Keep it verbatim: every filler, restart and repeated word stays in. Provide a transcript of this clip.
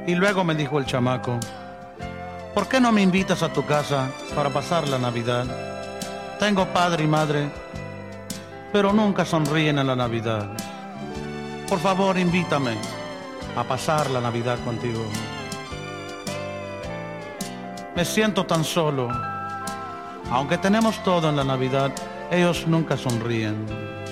Y luego me dijo el chamaco, ¿por qué no me invitas a tu casa para pasar la Navidad? Tengo padre y madre, pero nunca sonríen en la Navidad. Por favor, invítame a pasar la Navidad contigo. Me siento tan solo. Aunque tenemos todo en la Navidad, ellos nunca sonríen.